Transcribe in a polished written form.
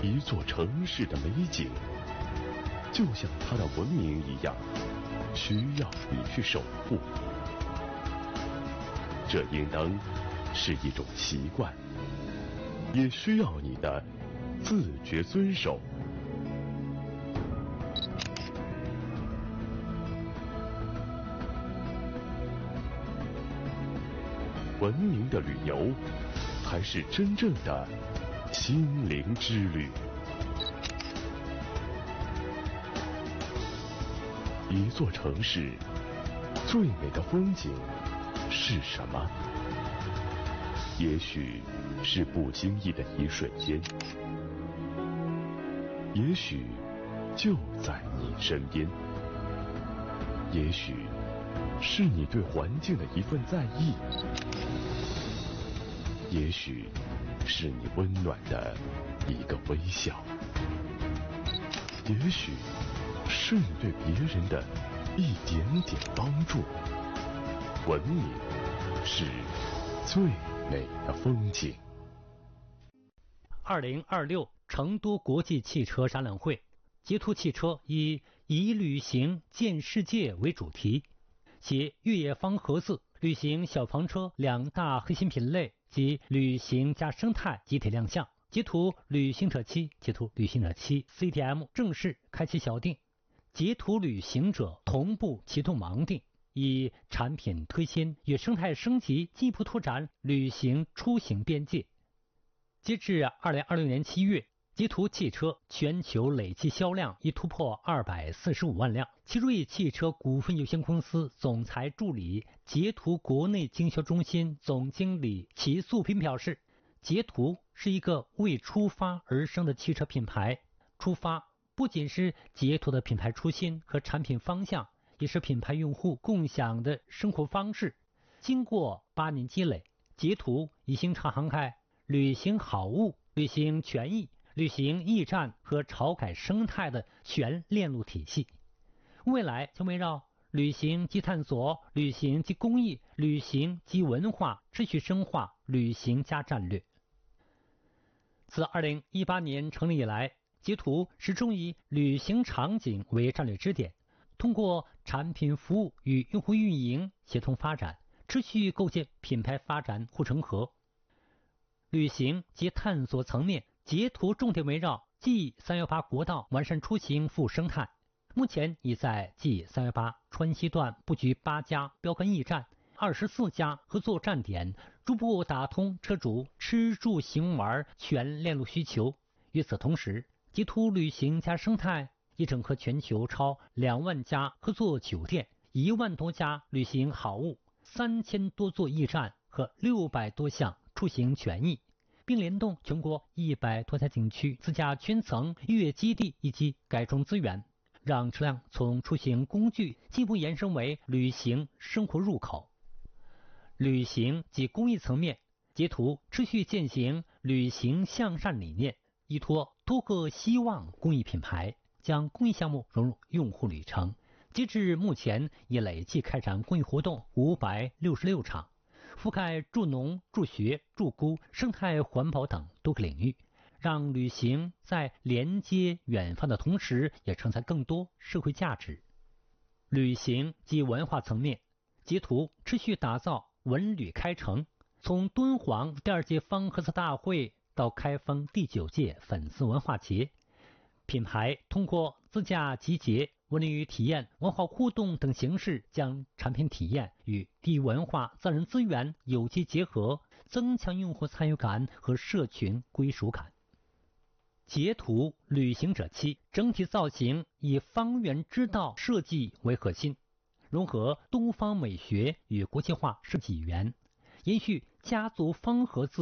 一座城市的美景，就像它的文明一样，需要你去守护。这应当是一种习惯，也需要你的自觉遵守。文明的旅游，才是真正的心灵之旅。一座城市最美的风景是什么？也许是不经意的一瞬间，也许就在你身边，也许是你对环境的一份在意，也许是你温暖的一个微笑，也许是你对别人的一点点帮助。文明是最美的风景。 2026成都国际汽车展览会，捷途汽车以旅行见世界为主题，携越野方盒子、旅行小房车两大核心品类及旅行加生态集体亮相。捷途旅行者7、捷途旅行者7 CTM 正式开启小订，捷途旅行者同步启动盲订，以产品推新与生态升级进一步拓展旅行出行边界。截至2026年7月，捷途汽车全球累计销量已突破245万辆。奇瑞汽车股份有限公司总裁助理、捷途国内经销中心总经理齐素平表示，捷途是一个为出发而生的汽车品牌。出发不仅是捷途的品牌初心和产品方向，也是品牌用户共享的生活方式。经过8年积累，捷途已经敞开旅行好物、旅行权益、旅行驿站和潮改生态的全链路体系。未来将围绕旅行及探索、旅行及公益、旅行及文化持续深化旅行加战略。自2018年成立以来，捷途始终以旅行场景为战略支点，通过产品服务与用户运营协同发展，持续构建品牌发展护城河。旅行及探索层面，捷途重点围绕 G318 国道完善出行服务生态，目前已在 G318 川西段布局8家标杆驿站、24家合作站点，逐步打通车主吃住行玩全链路需求。与此同时，捷途旅行加生态已整合全球超2万家合作酒店、1万多家旅行好物、3000多座驿站和600多项出行权益，并联动全国100多家景区自驾圈层、越野基地以及改装资源，让车辆从出行工具进一步延伸为旅行生活入口。旅行及公益层面，捷途持续践行旅行向善理念，依托多个希望公益品牌，将公益项目融入用户旅程。截至目前，已累计开展公益活动566场，覆盖助农、助学、助孤、生态环保等多个领域，让旅行在连接远方的同时，也承载更多社会价值。旅行及文化层面，捷途持续打造文旅开城，从敦煌第2届方盒子大会到开封第9届粉丝文化节，品牌通过自驾集结、文旅体验、文化互动等形式，将产品体验与地域文化、自然资源有机结合，增强用户参与感和社群归属感。捷途旅行者7整体造型以方圆之道设计为核心，融合东方美学与国际化设计语言，延续家族方盒子